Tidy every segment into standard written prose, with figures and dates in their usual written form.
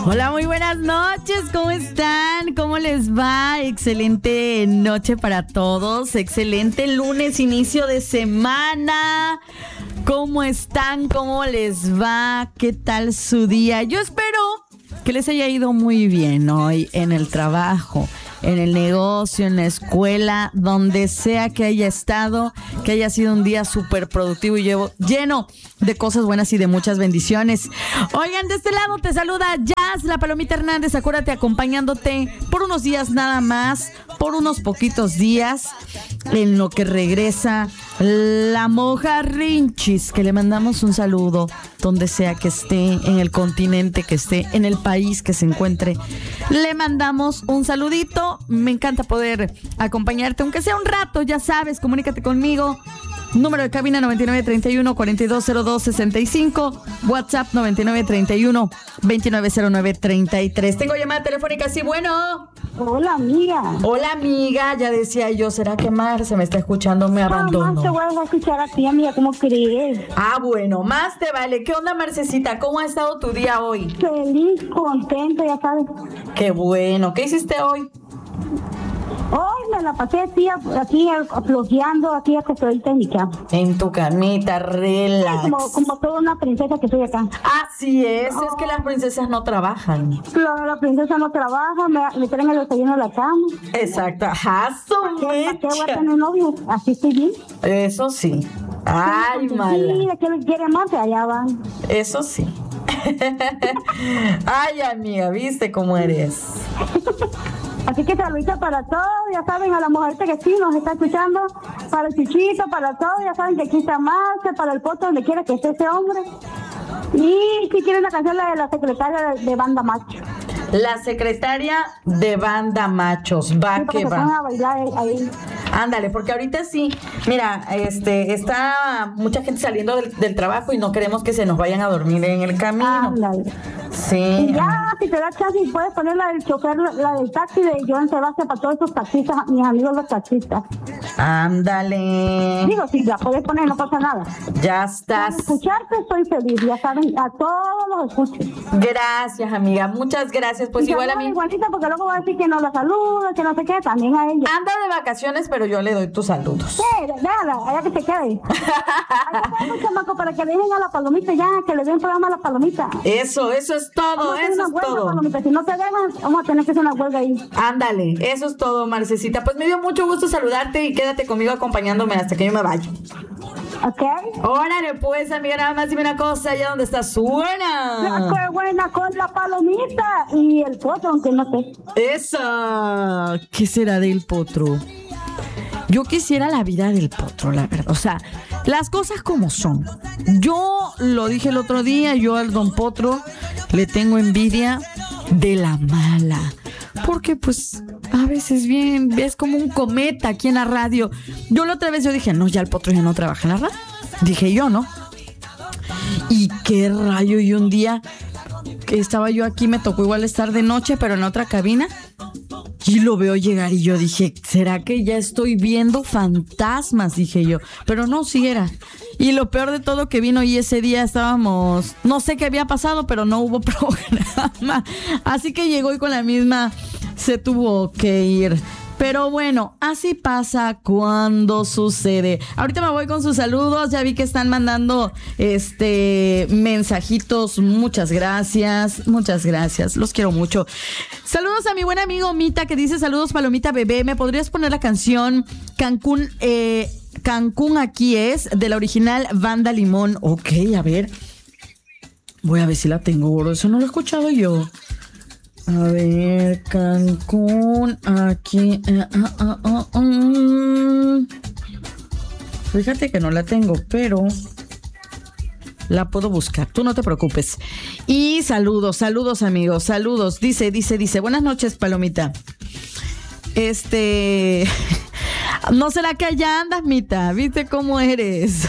Hola, muy buenas noches, ¿cómo están? ¿Cómo les va? Excelente noche para todos, excelente lunes, inicio de semana. ¿Cómo están? ¿Cómo les va? ¿Qué tal su día? Yo espero que les haya ido muy bien hoy en el trabajo, en el negocio, en la escuela, donde sea que haya estado, que haya sido un día súper productivo y lleno de cosas buenas y de muchas bendiciones. Oigan, de este lado te saluda Jazz, la Palomita Hernández, acuérdate, acompañándote por unos días nada más, por unos poquitos días, en lo que regresa la Mojarrinchis, que le mandamos un saludo donde sea que esté, en el continente que esté, en el país que se encuentre. Le mandamos un saludito. Me encanta poder acompañarte, aunque sea un rato, ya sabes, comunícate conmigo. Número de cabina 9931-420265, WhatsApp 9931-290933. Tengo llamada telefónica, sí, bueno. Hola, amiga. Hola, amiga, ya decía yo, ¿será que Marce me está escuchando? Me abandonó. No te voy a escuchar a ti, amiga, ¿cómo crees? Ah, bueno, más te vale. ¿Qué onda, Marcecita? ¿Cómo ha estado tu día hoy? Feliz, contenta, ya sabes. Qué bueno. ¿Qué hiciste hoy? Hoy me la pasé aquí flojeando, aquí acostadita en mi cama. En tu camita, relax. Como toda una princesa que soy acá. Así es que las princesas no trabajan. Claro, la princesa no trabaja, me traen el desayuno a la cama. Exacto, ajá, ¿Para qué voy a tener novio? Así estoy bien. Eso sí. Ay, mala. Sí, ¿de qué le quiere más? Allá van. Eso sí. Ay, amiga, ¿viste cómo eres? Así que saludita para todos, ya saben, a la mujer que sí nos está escuchando, para el Chichito, para todos, ya saben que aquí está Marce, para el poto donde quiera que esté ese hombre. Y si quieren la canción, la de la secretaria de Banda Macho. La secretaria de Banda Machos, va sí, que va. A bailar ahí. Ándale, porque ahorita sí, mira, está mucha gente saliendo del trabajo y no queremos que se nos vayan a dormir en el camino. Ándale. Sí. Y ya, si te da chance y puedes poner la del chofer, la del taxi de Joan Sebastián para todos esos taxistas, mis amigos los taxistas. Ándale. Digo, si la puedes poner, no pasa nada. Ya estás. Para escucharte estoy feliz, ya saben, a todos los escucho. Gracias, amiga, muchas gracias. Pues y igual a mí. Igualita, porque luego va a decir que no la saluda, que no sé qué, también a ella. Anda de vacaciones, pero yo le doy tus saludos. Sí, déjala, allá que se quede. Ahí está un chamaco para que le dejen a la palomita ya, que le den programa a la palomita. Eso es todo, eso es todo. Palomita. Si no te dejan, vamos a tener que hacer una huelga ahí. Ándale, eso es todo, Marcecita. Pues me dio mucho gusto saludarte y quédate conmigo acompañándome hasta que yo me vaya. ¿Ok? Órale, pues, amiga, nada más dime una cosa, allá donde está suena. ¡Qué buena con la palomita! Y el potro, aunque no sé. ¡Esa! ¿Qué será del potro? Yo quisiera la vida del potro, la verdad. O sea, las cosas como son. Yo lo dije el otro día, yo al don Potro le tengo envidia de la mala. Porque pues a veces ves como un cometa aquí en la radio. Yo la otra vez dije, no, ya el Potro ya no trabaja en la radio. Dije yo, ¿no? Y qué rayo, y un día que estaba yo aquí, me tocó igual estar de noche, pero en otra cabina. Y lo veo llegar y yo dije, ¿será que ya estoy viendo fantasmas? Dije yo, pero no, sí era. Y lo peor de todo que vino y ese día estábamos, no sé qué había pasado, pero no hubo programa. Así que llegó y con la misma se tuvo que ir. Pero bueno, así pasa cuando sucede. Ahorita me voy con sus saludos. Ya vi que están mandando mensajitos. Muchas gracias. Muchas gracias. Los quiero mucho. Saludos a mi buen amigo Mita, que dice: saludos, Palomita bebé. ¿Me podrías poner la canción Cancún? Cancún aquí es, de la original Banda Limón. Ok, a ver. Voy a ver si la tengo, gordo. Eso no lo he escuchado yo. A ver, Cancún, aquí. Fíjate que no la tengo, pero la puedo buscar. Tú no te preocupes. Y saludos, amigos, saludos. Dice. Buenas noches, Palomita. ¿No será que allá andas, Mita? ¿Viste cómo eres?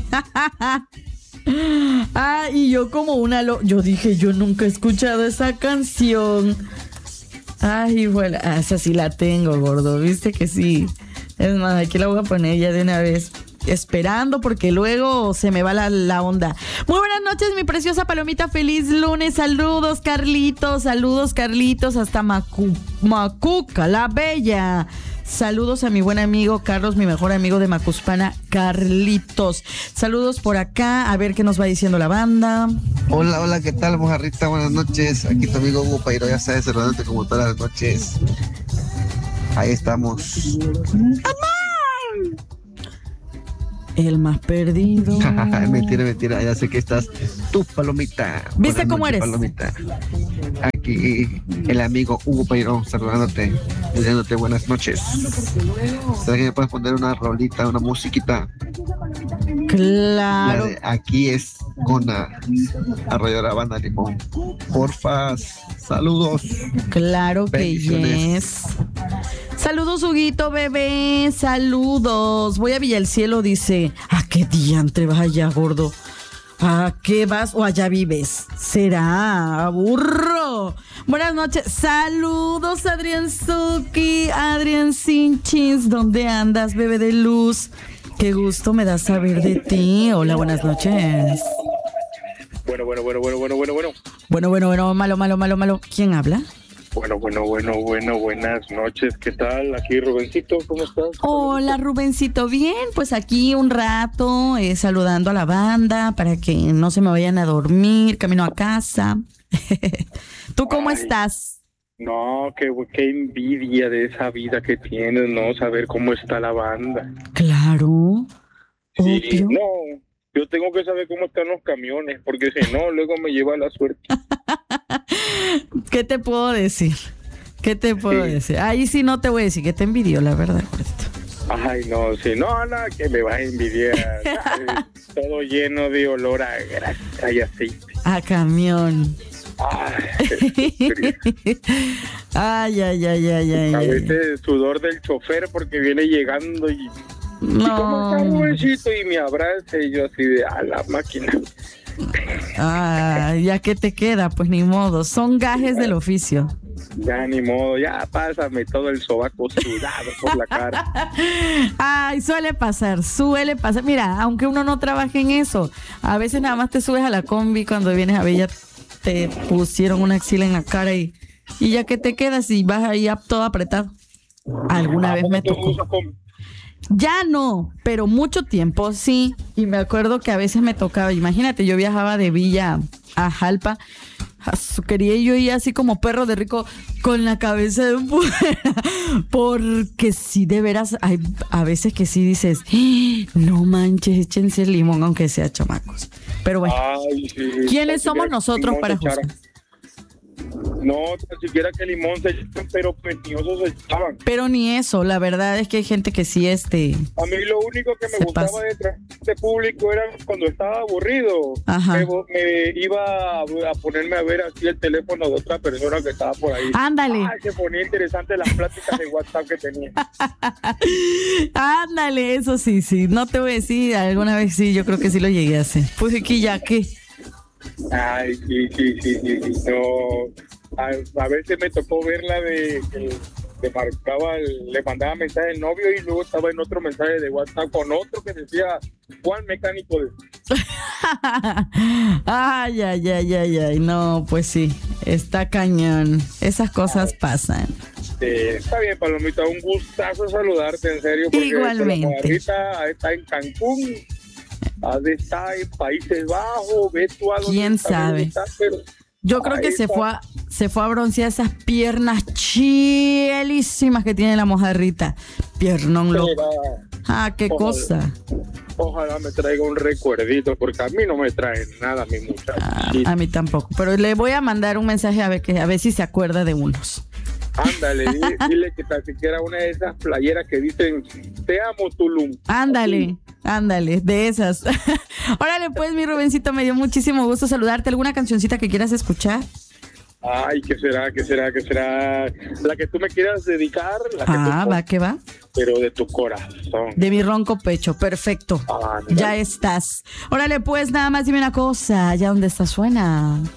Y yo como yo dije, yo nunca he escuchado esa canción. Ay, bueno, esa sí la tengo, gordo, viste que sí. Es más, aquí la voy a poner ya de una vez esperando porque luego se me va la onda. Muy buenas noches, mi preciosa palomita. Feliz lunes. Saludos, Carlitos, hasta Macuca, la Bella. Saludos a mi buen amigo Carlos, mi mejor amigo de Macuspana, Carlitos. Saludos por acá, a ver qué nos va diciendo la banda. Hola, ¿qué tal, mojarrita? Buenas noches. Aquí tu amigo Hugo Pairo, ya sabes, saludándote como todas las noches. Ahí estamos. ¡Amor! El más perdido. Mentira, ya sé que estás tú, palomita. ¿Viste Buenas cómo noches, eres? Palomita. Aquí el amigo Hugo Pairo saludándote, deseándote buenas noches. ¿Sabes que me puedes poner una rolita, una musiquita? Claro. Aquí es Gona, Arroyora Banda Limón. Porfa, saludos. Claro que Bendiciones. yes. Saludos, Huguito, bebé. Saludos. Voy a Villa el Cielo, dice. ¿A qué diantre vas allá, gordo? ¿A qué vas o allá vives? ¿Será? ¡Burro! Buenas noches. Saludos, Adrián Zuki, Adrián Sinchis. ¿Dónde andas, bebé de luz? Qué gusto me da saber de ti. Hola, buenas noches. Bueno. Bueno, malo. ¿Quién habla? Bueno, buenas noches. ¿Qué tal? Aquí Rubencito, ¿cómo estás? Hola, Rubencito. Bien, pues aquí un rato saludando a la banda para que no se me vayan a dormir, camino a casa. ¿Tú cómo estás? No, qué envidia de esa vida que tienes, ¿no? Saber cómo está la banda. Claro. Sí, Obvio. no, yo tengo que saber cómo están los camiones, porque si no, luego me lleva la suerte. ¿Qué te puedo decir? Ahí sí no te voy a decir que te envidio, la verdad. Ay, no, si no, que me vas a envidiar. Todo lleno de olor a grasa y aceite. A camión. Ay, a veces sudor del chofer porque viene llegando y como está Rubensito y me abraza y yo así de a la máquina. Ya que te queda, pues ni modo, son gajes del oficio. Ya ni modo, ya pásame todo el sobaco sudado por la cara. Ay, suele pasar. Mira, aunque uno no trabaje en eso, a veces nada más te subes a la combi cuando vienes a ver, ya te pusieron una axila en la cara y ya que te quedas y vas ahí todo apretado. Alguna vez me tocó. Ya no, pero mucho tiempo sí. Y me acuerdo que a veces me tocaba, imagínate, yo viajaba de Villa a Jalpa. Quería yo ir así como perro de rico con la cabeza de un porque sí, de veras, hay a veces que sí dices, no manches, échense el limón aunque sea chamacos. Pero bueno, ay, sí, ¿quiénes somos nosotros para juzgar? No, tan siquiera que limón se echan, pero preciosos se echaban. Pero ni eso, la verdad es que hay gente que sí A mí lo único que me gustaba de transporte público era cuando estaba aburrido. Me iba a ponerme a ver así el teléfono de otra persona que estaba por ahí. Ándale. Ay, se ponía interesante las pláticas de WhatsApp que tenía. Ándale, eso sí, no te voy a decir, alguna vez sí, yo creo que sí lo llegué a hacer. Pues aquí ya que... Ay, sí. No, a veces me tocó verla de que le mandaba mensaje al novio y luego estaba en otro mensaje de WhatsApp con otro que decía Juan Mecánico de... Ay, no, pues sí, está cañón, esas cosas pasan. Está bien, Palomita, un gustazo saludarte, en serio, porque igualmente. Ahorita está en Cancún, está en Países Bajos, ve tú a dónde quién sabe, pero yo creo que se fue a broncear esas piernas chilísimas que tiene la mojarrita. Piernón loco. Qué cosa. Ojalá me traiga un recuerdito, porque a mí no me trae nada, mi muchacha. A mí tampoco, pero le voy a mandar un mensaje a ver si se acuerda de unos. Ándale, dile que tan siquiera una de esas playeras que dicen te amo, Tulum. Ándale, de esas. Órale, pues, mi Rubencito, me dio muchísimo gusto saludarte. ¿Alguna cancioncita que quieras escuchar? Ay, ¿qué será? La que tú me quieras dedicar. Va que va. Pero de tu corazón. De mi ronco pecho, perfecto. Ya estás. Órale, pues, nada más dime una cosa. ¿Allá donde está suena?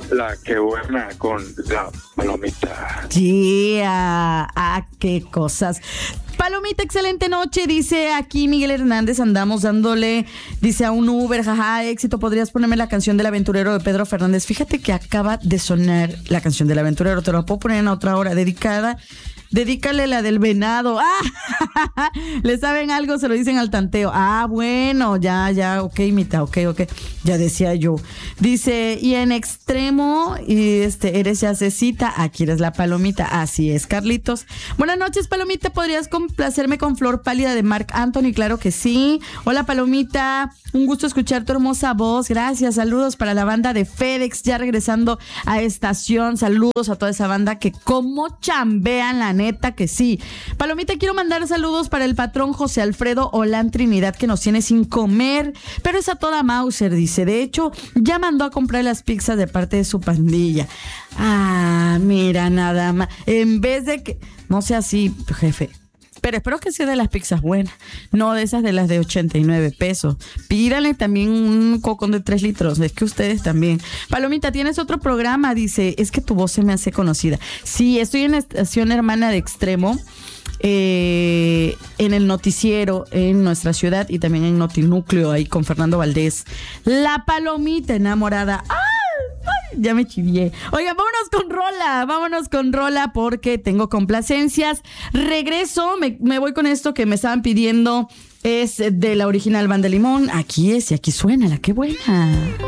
la que buena con la palomita. Sí, qué cosas. Palomita, excelente noche, dice aquí Miguel Hernández, andamos dándole, dice a un Uber, jaja, éxito, ¿podrías ponerme la canción del aventurero de Pedro Fernández? Fíjate que acaba de sonar la canción del aventurero, te la puedo poner en otra hora, dedícale la del venado. ¿Le saben algo? Se lo dicen al tanteo. Bueno, ya, ok, Mita, ok. Ya decía yo. Dice, y en extremo, eres yacecita, aquí eres la palomita. Así es, Carlitos. Buenas noches, Palomita, ¿podrías complacerme con Flor Pálida de Marc Anthony? Claro que sí. Hola, Palomita, un gusto escuchar tu hermosa voz. Gracias, saludos para la banda de FedEx, ya regresando a estación. Saludos a toda esa banda que como chambean, la neta que sí. Palomita, quiero mandar saludos para el patrón José Alfredo Olán Trinidad, que nos tiene sin comer, pero es a toda Mauser, dice. De hecho, ya mandó a comprar las pizzas de parte de su pandilla. Mira, nada más. En vez de que... No sea así, jefe. Pero espero que sea de las pizzas buenas, no de esas de las de 89 pesos. Pídale también un cocón de 3 litros, es que ustedes también. Palomita, ¿tienes otro programa? Dice, es que tu voz se me hace conocida. Sí, estoy en estación hermana de Extremo, en el noticiero en nuestra ciudad y también en Notinúcleo, ahí con Fernando Valdés. La Palomita enamorada. Ya me chivié. Oigan, vámonos con rola porque tengo complacencias. Regreso, me voy con esto que me estaban pidiendo. Es de la original Banda Limón. Aquí es y aquí suena la que buena.